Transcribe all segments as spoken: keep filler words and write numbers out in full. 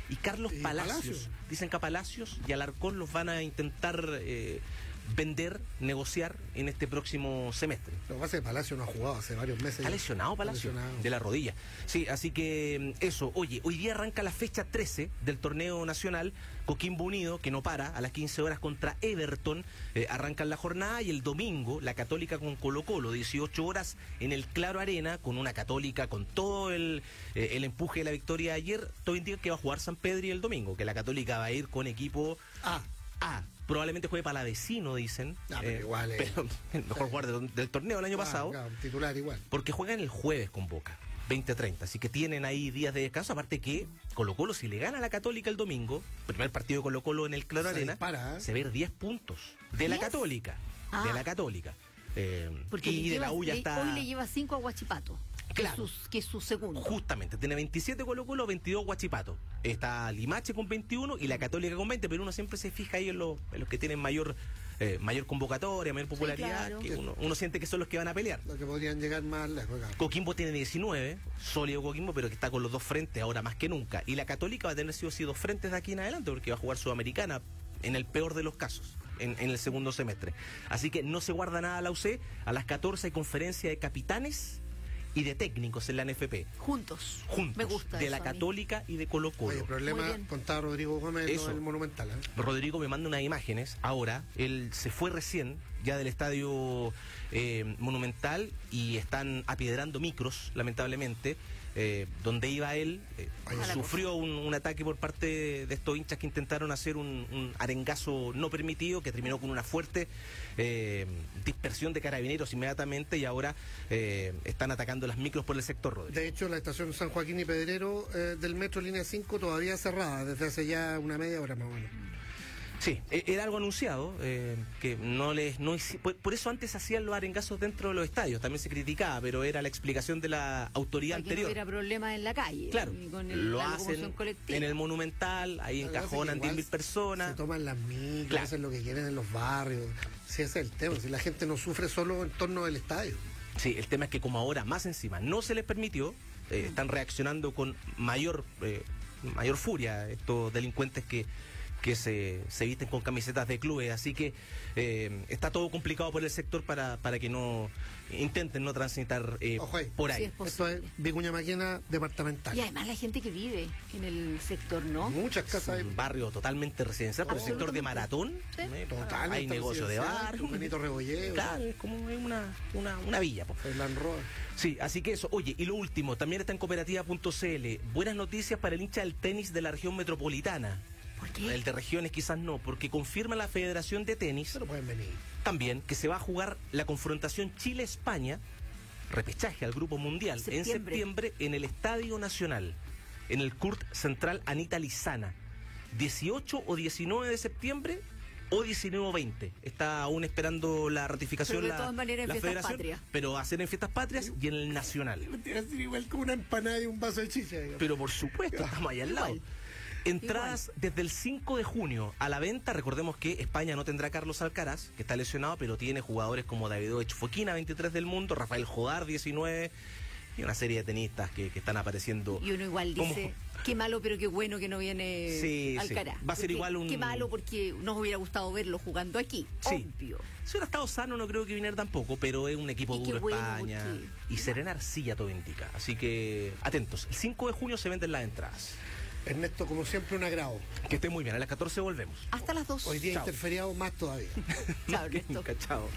y Carlos y Palacios. Palacios. Dicen que a Palacios y Alarcón los van a intentar eh, vender, negociar en este próximo semestre. Lo que pasa es que Palacio no ha jugado hace varios meses. ¿Está lesionado Palacio? Lesionado. De la rodilla. Sí, así que eso. Oye, hoy día arranca la fecha trece del torneo nacional. Coquimbo Unido, que no para, a las quince horas contra Everton. Eh, arrancan la jornada y el domingo la Católica con Colo Colo, dieciocho horas en el Claro Arena, con una Católica con todo el, eh, el empuje de la victoria de ayer. Todo indica que va a jugar San Pedro y el domingo, que la Católica va a ir con equipo Ah. A. Probablemente juegue Palavecino, dicen. Ah, pero eh, igual, eh. pero el mejor jugador del, del torneo el año Ah, pasado. claro, titular igual. Porque juegan el jueves con Boca, veinte treinta. Así que tienen ahí días de descanso. Aparte que Colo Colo, si le gana a la Católica el domingo, primer partido de Colo Colo en el Claro Se Arena, dispara, ¿eh? se ve diez puntos de la ¿diez? Católica. Ah. De la Católica. Eh, Porque y le de lleva- la U ya le- está. hoy le lleva cinco a Huachipato. Claro. Que es su, que es su segundo. Justamente, tiene veintisiete Colo Colo, veintidós Huachipato. Está Limache con veintiuno y la Católica con veinte, pero uno siempre se fija ahí en, los, en los que tienen mayor eh, mayor convocatoria, mayor popularidad, claro. que uno, uno siente que son los que van a pelear. Lo que podrían llegar más lejos. Claro. Coquimbo tiene diecinueve, sólido Coquimbo, pero que está con los dos frentes ahora más que nunca. Y la Católica va a tener sí o sí dos frentes de aquí en adelante, porque va a jugar Sudamericana en el peor de los casos, en, en el segundo semestre. Así que no se guarda nada la U C. A las catorce hay conferencia de capitanes y de técnicos en la N F P. Juntos. Juntos. Me gusta de eso la a mí. Católica y de Colo Colo. Oye, el problema, Muy bien. contaba Rodrigo Gómez, Eso. no el Monumental. ¿eh? Rodrigo me manda unas imágenes ahora. Él se fue recién ya del estadio eh, Monumental y están apiedrando micros, lamentablemente. Eh, donde iba él, eh, Mala sufrió un, un ataque por parte de, de estos hinchas que intentaron hacer un, un arengazo no permitido que terminó con una fuerte eh, dispersión de carabineros inmediatamente y ahora eh, están atacando las micros por el sector, Rodrigo. De hecho, la estación San Joaquín y Pedrero eh, del metro línea cinco todavía cerrada desde hace ya una media hora más o menos. Sí, e- era algo anunciado, eh, que no les... No, hici- por, por eso antes hacían los arengazos dentro de los estadios, también se criticaba, pero era la explicación de la autoridad Para que no anterior. hubiera problemas en la calle. Claro, Y con el, lo la hacen locomoción colectiva. en el Monumental, ahí Lo que pasa es que encajonan diez igual mil personas. Se toman las micros, Claro. hacen lo que quieren en los barrios. Si ese es el tema, si la gente no sufre solo en torno del estadio. Sí, el tema es que como ahora más encima no se les permitió, eh, están reaccionando con mayor eh, mayor furia estos delincuentes que que se, se visten con camisetas de clubes, así que eh, está todo complicado por el sector para, para que no intenten no transitar eh, Ojo ahí. por ahí. Sí, es Esto es posible. Vicuña Maquena departamental. Y además la gente que vive en el sector, ¿no? Muchas Es casas. un barrio totalmente residencial, por el sector de Maratón, Sí. eh, Totalmente hay negocio de residencial, bar, con Benito Rebolledo. claro, es como una, una, una villa. Po. El Land Rover. Sí, así que eso. Oye, y lo último, también está en cooperativa punto c l. Buenas noticias para el hincha del tenis de la región metropolitana. ¿Por qué? El de regiones quizás no, porque confirma la Federación de Tenis Pero pueden venir. también que se va a jugar la confrontación Chile-España, repechaje al Grupo Mundial, Septiembre. en septiembre en el Estadio Nacional, en el C U R T Central Anita Lizana. dieciocho o diecinueve de septiembre o diecinueve o veinte. Está aún esperando la ratificación Pero de la, todas maneras en la Fiestas Federación, Patrias. pero va a ser en Fiestas Patrias y en el Nacional. Tiene que ser igual como una empanada y un vaso de chicha. digamos. Pero por supuesto, estamos ahí al lado. Igual. Entradas desde el cinco de junio a la venta. Recordemos que España no tendrá a Carlos Alcaraz, que está lesionado, pero tiene jugadores como Davidovich Fokina, veintitrés del mundo, Rafael Jodar, diecinueve, y una serie de tenistas que, que están apareciendo. Y uno igual como- dice, qué malo, pero qué bueno que no viene Sí, Alcaraz. sí. Va a ser Porque- igual un- Qué malo porque nos hubiera gustado verlo jugando aquí, Sí. obvio. Si hubiera estado sano, no creo que viniera tampoco, pero es un equipo Y qué duro bueno, España. porque- Y Serena Arcilla todo indica. Así que atentos. El cinco de junio se venden las entradas. Ernesto, como siempre, un agrado. Que esté muy bien. A las catorce volvemos. Hasta las dos. Hoy día Chao. interferiado más todavía. Chao, Ernesto. Chao.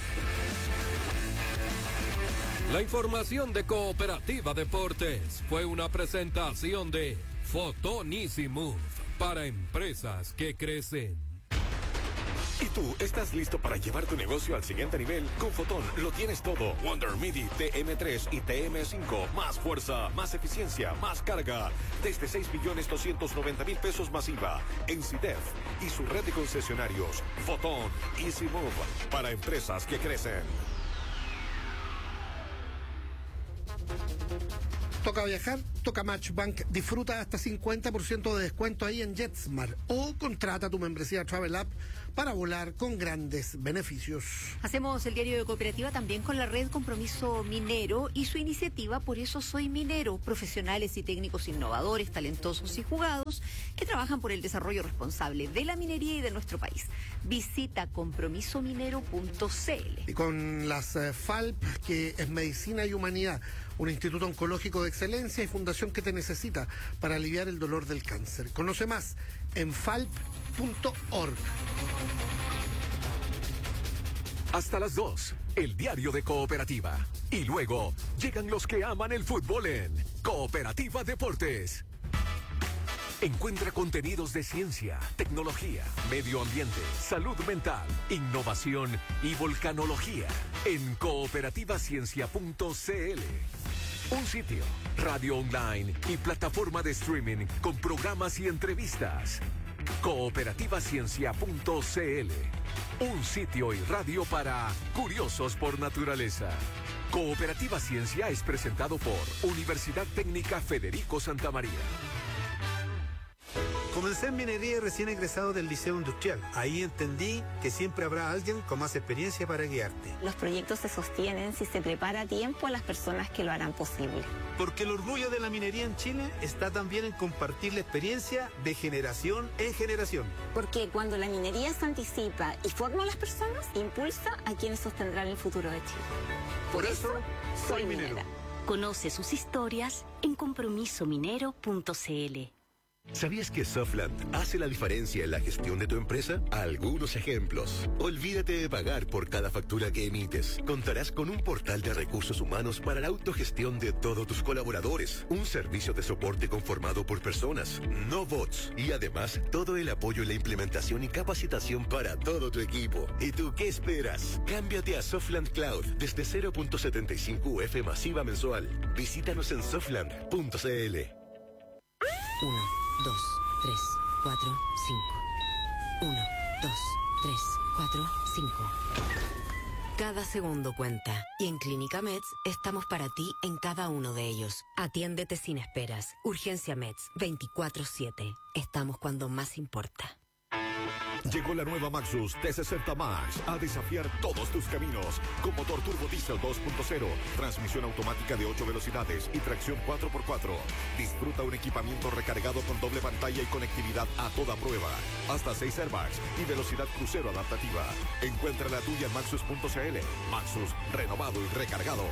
La información de Cooperativa Deportes fue una presentación de Photon Easy Move para empresas que crecen. ¿Y tú estás listo para llevar tu negocio al siguiente nivel? Con Fotón lo tienes todo. Wonder MIDI T M tres y T M cinco. Más fuerza, más eficiencia, más carga. Desde seis millones doscientos noventa mil pesos masiva. En CIDEF y su red de concesionarios. Fotón Easy Move para empresas que crecen. Toca viajar, toca Matchbank. Disfruta hasta cincuenta por ciento de descuento ahí en JetSmart. O contrata tu membresía Travel App para volar con grandes beneficios. Hacemos el diario de Cooperativa también con la red Compromiso Minero y su iniciativa Por eso soy minero. Profesionales y técnicos innovadores, talentosos y jugados que trabajan por el desarrollo responsable de la minería y de nuestro país. Visita compromiso minero punto c l. Y con las eh, F A L P, que es Medicina y Humanidad, un instituto oncológico de excelencia y fundación que te necesita para aliviar el dolor del cáncer. Conoce más en falp punto org. Hasta las dos, el diario de Cooperativa. Y luego llegan los que aman el fútbol en Cooperativa Deportes. Encuentra contenidos de ciencia, tecnología, medio ambiente, salud mental, innovación y volcanología en cooperativa ciencia punto c l. Un sitio, radio online y plataforma de streaming con programas y entrevistas. cooperativa ciencia punto c l. Un sitio y radio para curiosos por naturaleza. Cooperativa Ciencia es presentado por Universidad Técnica Federico Santa María. Comencé en minería y recién egresado del Liceo Industrial. Ahí entendí que siempre habrá alguien con más experiencia para guiarte. Los proyectos se sostienen si se prepara a tiempo a las personas que lo harán posible. Porque el orgullo de la minería en Chile está también en compartir la experiencia de generación en generación. Porque cuando la minería se anticipa y forma a las personas, impulsa a quienes sostendrán el futuro de Chile. Por, Por eso, soy, soy minero. minera. Conoce sus historias en compromiso minero punto c l. ¿Sabías que Softland hace la diferencia en la gestión de tu empresa? Algunos ejemplos. Olvídate de pagar por cada factura que emites. Contarás con un portal de recursos humanos para la autogestión de todos tus colaboradores. Un servicio de soporte conformado por personas, no bots. Y además, todo el apoyo en la implementación y capacitación para todo tu equipo. ¿Y tú qué esperas? Cámbiate a Softland Cloud desde cero punto setenta y cinco U F masiva mensual. Visítanos en softland punto c l. Uno. Dos, tres, cuatro, cinco. Uno, dos, tres, cuatro, cinco. Cada segundo cuenta. Y en Clínica Meds estamos para ti en cada uno de ellos. Atiéndete sin esperas. Urgencia Meds, veinticuatro siete. Estamos cuando más importa. Llegó la nueva Maxus T sesenta Max a desafiar todos tus caminos. Con motor turbo diesel dos punto cero, transmisión automática de ocho velocidades y tracción cuatro por cuatro. Disfruta un equipamiento recargado con doble pantalla y conectividad a toda prueba. Hasta seis airbags y velocidad crucero adaptativa. Encuentra la tuya en maxus punto c l. Maxus, renovado y recargado.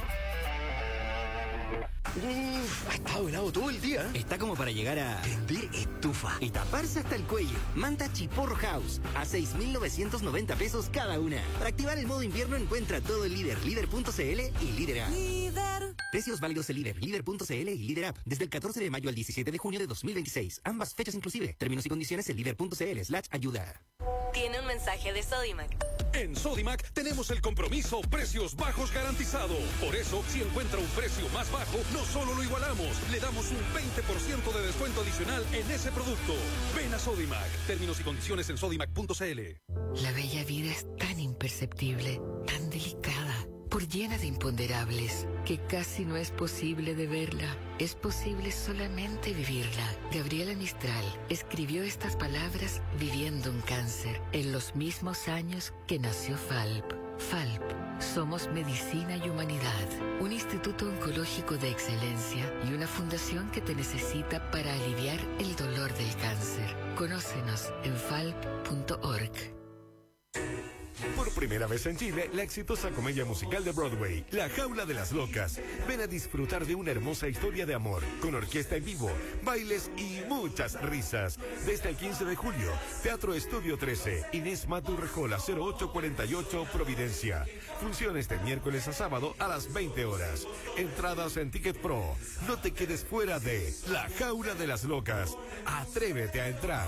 Uf, ha estado helado todo el día. Está como para llegar a prender estufa y taparse hasta el cuello. Manta Chiporro House a seis mil novecientos noventa pesos cada una. Para activar el modo invierno encuentra todo el Líder, líder punto c l y Líder App. Líder. Precios válidos en Líder, líder punto c l y Líder App desde el catorce de mayo al diecisiete de junio de dos mil veintiséis. Ambas fechas inclusive. Términos y condiciones en líder punto c l slash ayuda. Tiene un mensaje de Sodimac. En Sodimac tenemos el compromiso precios bajos garantizado. Por eso, si encuentra un precio más bajo, no solo lo igualamos, le damos un veinte por ciento de descuento adicional en ese producto. Ven a Sodimac. Términos y condiciones en sodimac punto c l. La bella vida es tan imperceptible, tan delicada, por llena de imponderables, que casi no es posible de verla. Es posible solamente vivirla. Gabriela Mistral escribió estas palabras viviendo un cáncer en los mismos años que nació F A L P. F A L P, somos medicina y humanidad, un instituto oncológico de excelencia y una fundación que te necesita para aliviar el dolor del cáncer. Conócenos en falp punto org. Por primera vez en Chile, la exitosa comedia musical de Broadway, La Jaula de las Locas. Ven a disfrutar de una hermosa historia de amor, con orquesta en vivo, bailes y muchas risas. Desde el quince de julio, Teatro Estudio trece, Inés Maturrejola, cero ocho cuarenta y ocho, Providencia. Funciones de miércoles a sábado a las veinte horas. Entradas en Ticket Pro. No te quedes fuera de La Jaula de las Locas. Atrévete a entrar.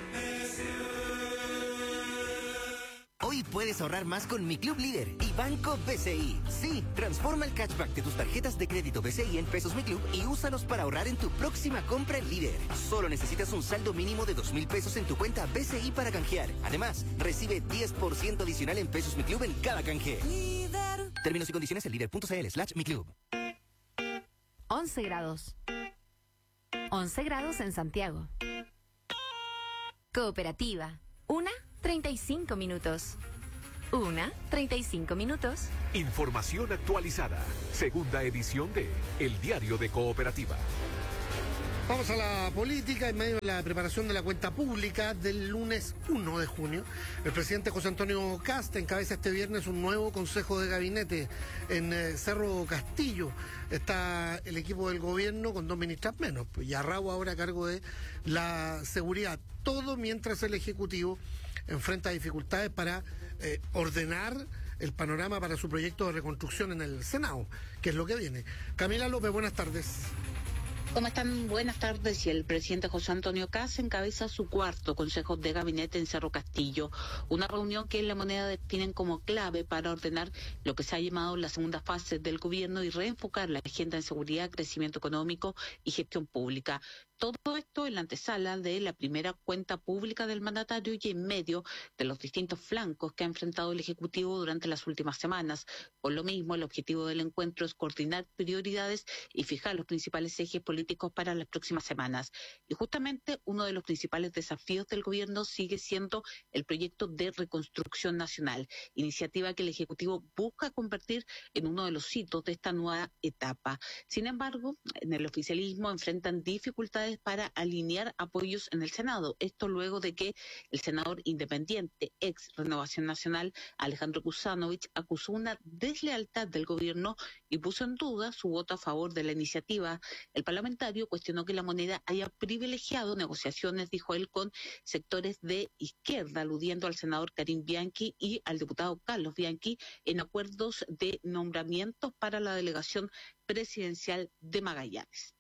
Hoy puedes ahorrar más con Mi Club Líder y Banco B C I. Sí, transforma el cashback de tus tarjetas de crédito B C I en pesos Mi Club y úsalos para ahorrar en tu próxima compra en Líder. Solo necesitas un saldo mínimo de dos mil pesos en tu cuenta B C I para canjear. Además, recibe diez por ciento adicional en pesos Mi Club en cada canje. Líder. Términos y condiciones en líder punto c l slash Mi Club. once grados. once grados en Santiago. Cooperativa. Una, treinta y cinco minutos. Una, treinta y cinco minutos. Información actualizada. Segunda edición de El Diario de Cooperativa. Vamos a la política. En medio de la preparación de la cuenta pública del lunes uno de junio, el presidente José Antonio Kast encabeza este viernes un nuevo consejo de gabinete en eh, Cerro Castillo. Está el equipo del gobierno con dos ministras menos, pues, y Arrau ahora a cargo de la seguridad. Todo mientras el Ejecutivo enfrenta dificultades para eh, ordenar el panorama para su proyecto de reconstrucción en el Senado, que es lo que viene. Camila López, buenas tardes. ¿Cómo están? Buenas tardes. Y el presidente José Antonio Kast encabeza su cuarto consejo de gabinete en Cerro Castillo, una reunión que en La Moneda definen como clave para ordenar lo que se ha llamado la segunda fase del gobierno y reenfocar la agenda en seguridad, crecimiento económico y gestión pública. Todo esto en la antesala de la primera cuenta pública del mandatario y en medio de los distintos flancos que ha enfrentado el Ejecutivo durante las últimas semanas. Por lo mismo, el objetivo del encuentro es coordinar prioridades y fijar los principales ejes políticos para las próximas semanas. Y justamente uno de los principales desafíos del gobierno sigue siendo el proyecto de reconstrucción nacional, iniciativa que el Ejecutivo busca convertir en uno de los hitos de esta nueva etapa. Sin embargo, en el oficialismo enfrentan dificultades para alinear apoyos en el Senado. Esto luego de que el senador independiente, ex Renovación Nacional, Alejandro Kuzanovich, acusó una deslealtad del gobierno y puso en duda su voto a favor de la iniciativa. El parlamentario cuestionó que La Moneda haya privilegiado negociaciones, dijo él, con sectores de izquierda, aludiendo al senador Karim Bianchi y al diputado Carlos Bianchi en acuerdos de nombramientos para la delegación presidencial de Magallanes.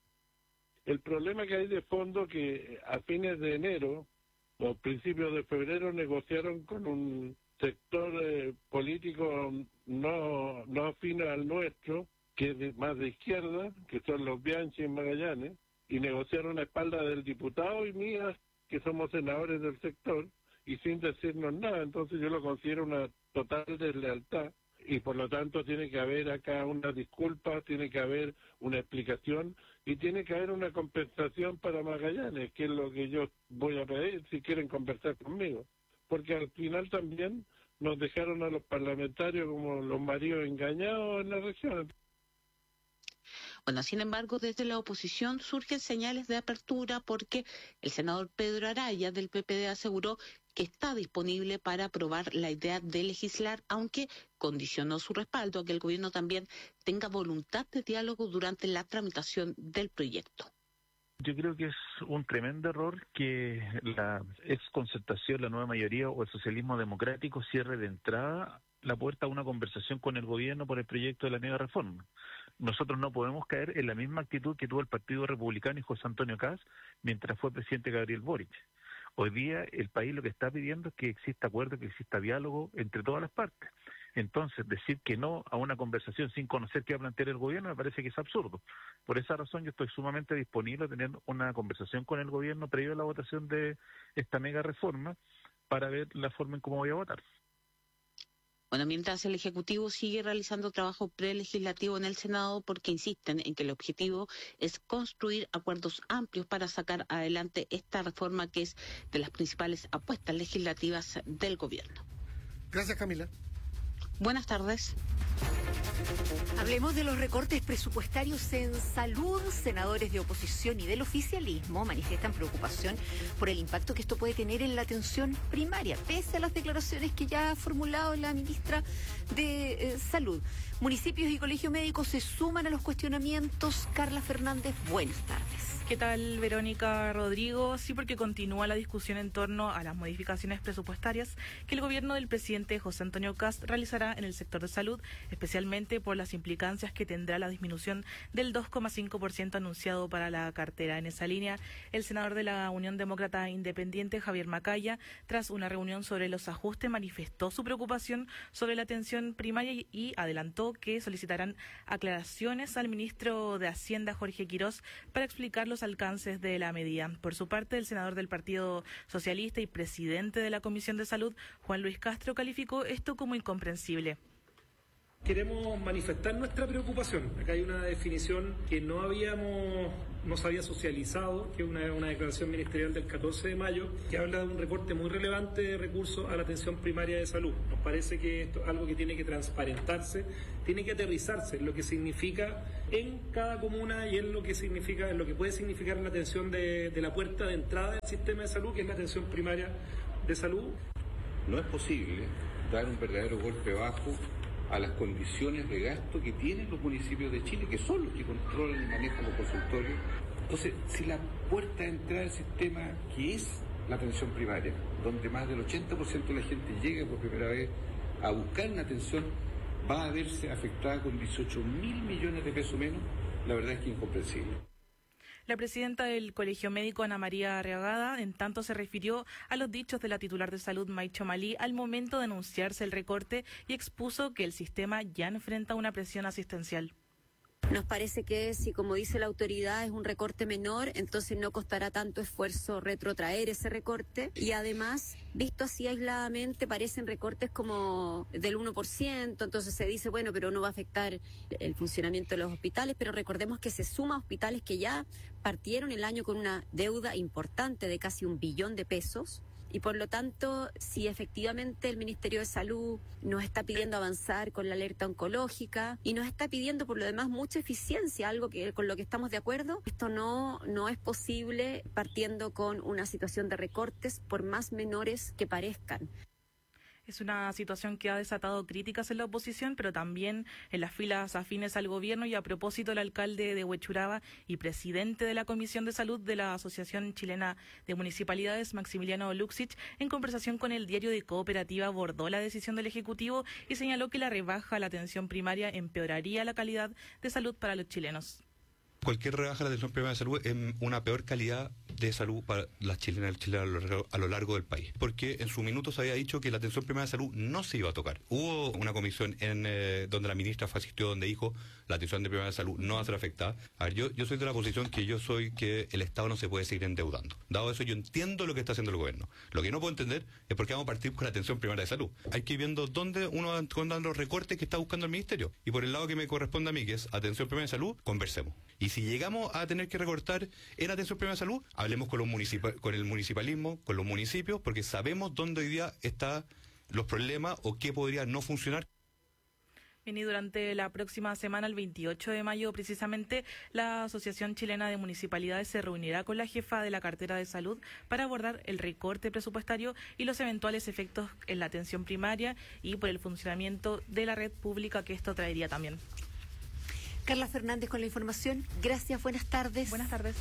El problema que hay de fondo que a fines de enero o principios de febrero negociaron con un sector eh, político no no afín al nuestro, que es de, más de izquierda, que son los Bianchi en Magallanes, y negociaron a espaldas del diputado y mías, que somos senadores del sector, y sin decirnos nada. Entonces yo lo considero una total deslealtad. Y por lo tanto tiene que haber acá una disculpa, tiene que haber una explicación y tiene que haber una compensación para Magallanes, que es lo que yo voy a pedir si quieren conversar conmigo. Porque al final también nos dejaron a los parlamentarios como los maridos engañados en la región. Bueno, sin embargo, desde la oposición surgen señales de apertura porque el senador Pedro Araya del P P D aseguró que está disponible para aprobar la idea de legislar, aunque condicionó su respaldo a que el gobierno también tenga voluntad de diálogo durante la tramitación del proyecto. Yo creo que es un tremendo error que la exconcertación, la nueva mayoría o el socialismo democrático cierre de entrada la puerta a una conversación con el gobierno por el proyecto de la nueva reforma. Nosotros no podemos caer en la misma actitud que tuvo el Partido Republicano y José Antonio Kast mientras fue presidente Gabriel Boric. Hoy día el país lo que está pidiendo es que exista acuerdo, que exista diálogo entre todas las partes. Entonces, decir que no a una conversación sin conocer qué va a plantear el gobierno me parece que es absurdo. Por esa razón yo estoy sumamente disponible a tener una conversación con el gobierno previo a la votación de esta mega reforma para ver la forma en cómo voy a votar. Bueno, mientras el Ejecutivo sigue realizando trabajo prelegislativo en el Senado porque insisten en que el objetivo es construir acuerdos amplios para sacar adelante esta reforma que es de las principales apuestas legislativas del gobierno. Gracias, Camila. Buenas tardes. Hablemos de los recortes presupuestarios en salud. Senadores de oposición y del oficialismo manifiestan preocupación por el impacto que esto puede tener en la atención primaria, pese a las declaraciones que ya ha formulado la ministra de eh, Salud. Municipios y colegios médicos se suman a los cuestionamientos. Carla Fernández, buenas tardes. ¿Qué tal, Verónica, Rodrigo? Sí, porque continúa la discusión en torno a las modificaciones presupuestarias que el gobierno del presidente José Antonio Kast realizará en el sector de salud, especialmente por las implicancias que tendrá la disminución del dos coma cinco por ciento anunciado para la cartera. En esa línea, el senador de la Unión Demócrata Independiente, Javier Macaya, tras una reunión sobre los ajustes, manifestó su preocupación sobre la atención primaria y adelantó que solicitarán aclaraciones al ministro de Hacienda, Jorge Quirós, para explicar los alcances de la medida. Por su parte, el senador del Partido Socialista y presidente de la Comisión de Salud, Juan Luis Castro, calificó esto como incomprensible. Queremos manifestar nuestra preocupación. Acá hay una definición que no habíamos, no se había socializado, que es una, una declaración ministerial del catorce de mayo, que habla de un recorte muy relevante de recursos a la atención primaria de salud. Nos parece que esto es algo que tiene que transparentarse, tiene que aterrizarse en lo que significa en cada comuna y en lo que significa, en lo que puede significar la atención de, de la puerta de entrada del sistema de salud, que es la atención primaria de salud. No es posible dar un verdadero golpe bajo a las condiciones de gasto que tienen los municipios de Chile, que son los que controlan y manejan los consultorios. Entonces, si la puerta de entrada del sistema, que es la atención primaria, donde más del ochenta por ciento de la gente llega por primera vez a buscar una atención, va a verse afectada con dieciocho mil millones de pesos menos, la verdad es que incomprensible. La presidenta del Colegio Médico, Ana María Arriagada, en tanto se refirió a los dichos de la titular de salud, Maicho Malí, al momento de anunciarse el recorte y expuso que el sistema ya enfrenta una presión asistencial. Nos parece que si, como dice la autoridad, es un recorte menor, entonces no costará tanto esfuerzo retrotraer ese recorte. Y además, visto así aisladamente, parecen recortes como del uno por ciento, entonces se dice, bueno, pero no va a afectar el funcionamiento de los hospitales, pero recordemos que se suma a hospitales que ya partieron el año con una deuda importante de casi un billón de pesos. Y por lo tanto, si efectivamente el Ministerio de Salud nos está pidiendo avanzar con la alerta oncológica y nos está pidiendo por lo demás mucha eficiencia, algo que con lo que estamos de acuerdo, esto no, no es posible partiendo con una situación de recortes, por más menores que parezcan. Es una situación que ha desatado críticas en la oposición, pero también en las filas afines al gobierno. Y a propósito, el alcalde de Huechuraba y presidente de la Comisión de Salud de la Asociación Chilena de Municipalidades, Maximiliano Luxich, en conversación con el diario de Cooperativa, abordó la decisión del Ejecutivo y señaló que la rebaja a la atención primaria empeoraría la calidad de salud para los chilenos. Cualquier rebaja a la atención primaria de salud es una peor calidad de salud para las chilenas y los chilenos a lo, largo, a lo largo del país. Porque en su minuto se había dicho que la atención primaria de salud no se iba a tocar. Hubo una comisión en eh, donde la ministra asistió, donde dijo la atención de primaria de salud no va a ser afectada. A ver, yo, yo soy de la posición que yo soy que el Estado no se puede seguir endeudando. Dado eso, yo entiendo lo que está haciendo el gobierno. Lo que no puedo entender es por qué vamos a partir con la atención primaria de salud. Hay que ir viendo dónde uno va encontrando los recortes que está buscando el ministerio. Y por el lado que me corresponde a mí, que es atención primaria de salud, conversemos. Y si llegamos a tener que recortar en atención primaria de salud, hablemos con los municipa- con el municipalismo, con los municipios, porque sabemos dónde hoy día están los problemas o qué podría no funcionar. Bien, y durante la próxima semana, el veintiocho de mayo precisamente, la Asociación Chilena de Municipalidades se reunirá con la jefa de la cartera de salud para abordar el recorte presupuestario y los eventuales efectos en la atención primaria y por el funcionamiento de la red pública que esto traería también. Carla Fernández con la información. Gracias, buenas tardes. Buenas tardes.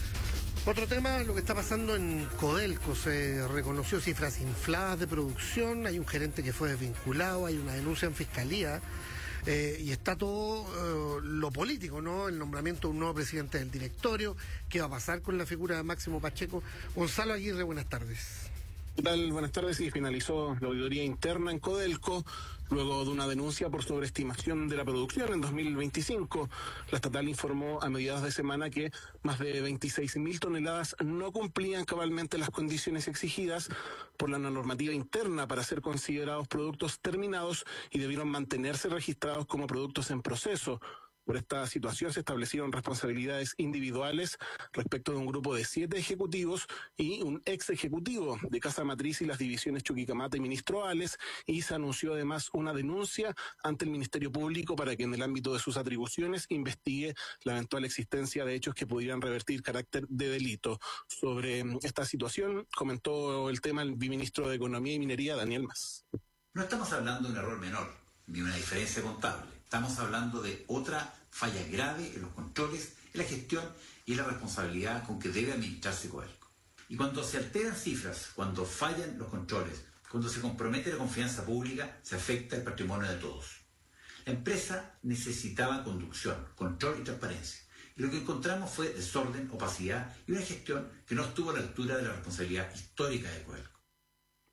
Otro tema, lo que está pasando en Codelco. Se reconoció cifras infladas de producción, hay un gerente que fue desvinculado, hay una denuncia en fiscalía, eh, y está todo eh, lo político, ¿no? El nombramiento de un nuevo presidente del directorio, qué va a pasar con la figura de Máximo Pacheco. Gonzalo Aguirre, buenas tardes. ¿Qué tal? Buenas tardes. Y finalizó la auditoría interna en Codelco luego de una denuncia por sobreestimación de la producción en dos mil veinticinco. La estatal informó a mediados de semana que más de veintiséis mil toneladas no cumplían cabalmente las condiciones exigidas por la normativa interna para ser considerados productos terminados y debieron mantenerse registrados como productos en proceso. Por esta situación se establecieron responsabilidades individuales respecto de un grupo de siete ejecutivos y un ex ejecutivo de Casa Matriz y las divisiones Chuquicamata y Ministro Ales, y se anunció además una denuncia ante el Ministerio Público para que en el ámbito de sus atribuciones investigue la eventual existencia de hechos que pudieran revertir carácter de delito. Sobre esta situación comentó el tema el viceministro de Economía y Minería, Daniel Mas. No estamos hablando de un error menor, ni una diferencia contable. Estamos hablando de otra falla grave en los controles, en la gestión y en la responsabilidad con que debe administrarse Codelco. Y cuando se alteran cifras, cuando fallan los controles, cuando se compromete la confianza pública, se afecta el patrimonio de todos. La empresa necesitaba conducción, control y transparencia. Y lo que encontramos fue desorden, opacidad y una gestión que no estuvo a la altura de la responsabilidad histórica de Codelco.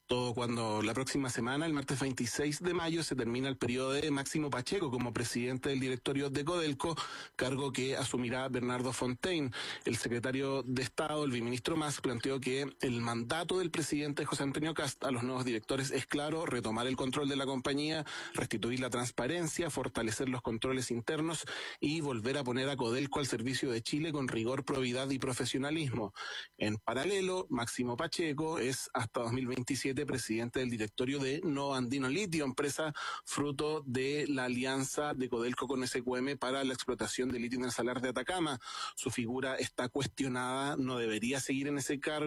Todo cuando la próxima semana, el martes veintiséis de mayo, se termina el periodo de Máximo Pacheco como presidente del directorio de Codelco, cargo que asumirá Bernardo Fontaine. El secretario de Estado, el viceministro Mas, planteó que el mandato del presidente José Antonio Kast a los nuevos directores es claro: retomar el control de la compañía, restituir la transparencia, fortalecer los controles internos y volver a poner a Codelco al servicio de Chile con rigor, probidad y profesionalismo. En paralelo, Máximo Pacheco es hasta dos mil veintisiete presidente del directorio de Nova Andino Litio, empresa fruto de la alianza de Codelco con S Q M para la explotación de litio en el salar de Atacama. Su figura está cuestionada, no debería seguir en ese cargo.